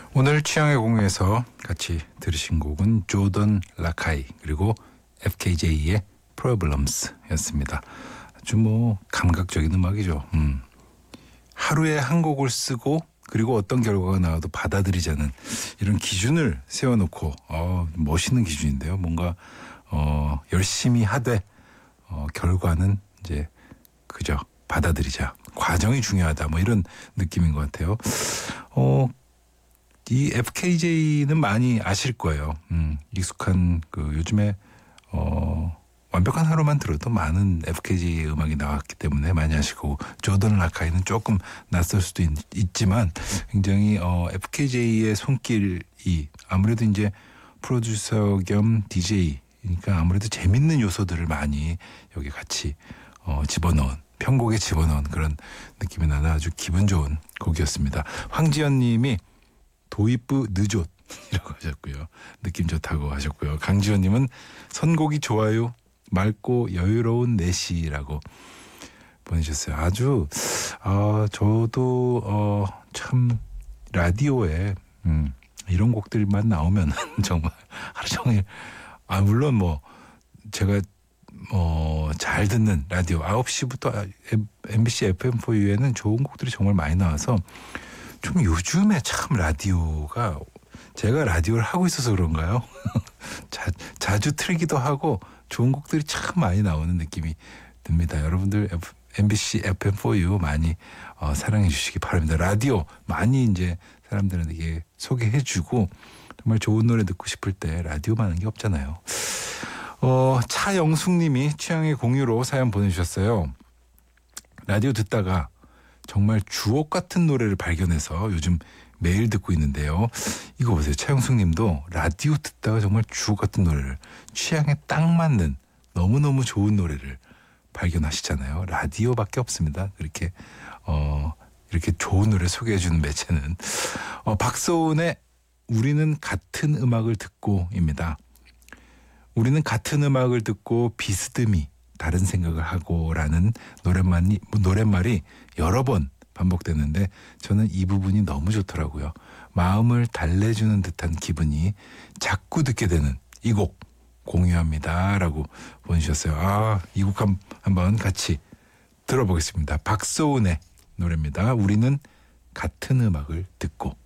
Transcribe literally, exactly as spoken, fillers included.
오늘 취향의 공유에서 같이 들으신 곡은 조던 라카이 그리고 에프케이제이의 Problems였습니다. 아주 뭐 감각적인 음악이죠. 음. 하루에 한 곡을 쓰고 그리고 어떤 결과가 나와도 받아들이자는 이런 기준을 세워놓고 어, 멋있는 기준인데요. 뭔가 어, 열심히 하되 어, 결과는 이제 그저 받아들이자. 과정이 중요하다. 뭐 이런 느낌인 것 같아요. 어, 이 에프케이제이는 많이 아실 거예요. 음, 익숙한 그 요즘에 어, 완벽한 하루만 들어도 많은 에프케이제이 음악이 나왔기 때문에 많이 아시고 조던 라카이는 조금 낯설 수도 있, 있지만 굉장히 어, 에프케이제이의 손길이 아무래도 이제 프로듀서 겸 디제이 그러니까 아무래도 재밌는 요소들을 많이 여기 같이 어, 집어넣은 편곡에 집어넣은 그런 느낌이 나는 아주 기분 좋은 곡이었습니다. 황지연 님이 도입부 늦옷이라고 하셨고요. 느낌 좋다고 하셨고요. 강지원 님은 선곡이 좋아요. 맑고 여유로운 내시라고 보내주셨어요. 아주 어, 저도 어, 참 라디오에 음, 이런 곡들만 나오면 정말 하루 종일 아 물론 뭐 제가 뭐 잘 듣는 라디오 아홉 시부터 엠비씨 에프엠포유에는 좋은 곡들이 정말 많이 나와서 좀 요즘에 참 라디오가 제가 라디오를 하고 있어서 그런가요? 자, 자주 틀기도 하고 좋은 곡들이 참 많이 나오는 느낌이 듭니다. 여러분들 엠비씨 에프엠포유 많이 어, 사랑해 주시기 바랍니다. 라디오 많이 이제 사람들에게 소개해주고 정말 좋은 노래 듣고 싶을 때 라디오만 하는 게 없잖아요. 어, 차영숙님이 취향의 공유로 사연 보내주셨어요. 라디오 듣다가 정말 주옥 같은 노래를 발견해서 요즘 매일 듣고 있는데요. 이거 보세요. 차영숙님도 라디오 듣다가 정말 주옥 같은 노래를 취향에 딱 맞는 너무너무 좋은 노래를 발견하시잖아요. 라디오밖에 없습니다. 그렇게 어, 이렇게 좋은 노래 소개해주는 매체는 어, 박소은의 우리는 같은 음악을 듣고입니다. 우리는 같은 음악을 듣고 비스듬히 다른 생각을 하고라는 노랫말이, 노랫말이 여러 번 반복되는데 저는 이 부분이 너무 좋더라고요. 마음을 달래주는 듯한 기분이 자꾸 듣게 되는 이 곡 공유합니다. 라고 보내주셨어요. 아, 이 곡 한번 같이 들어보겠습니다. 박소은의 노래입니다. 우리는 같은 음악을 듣고.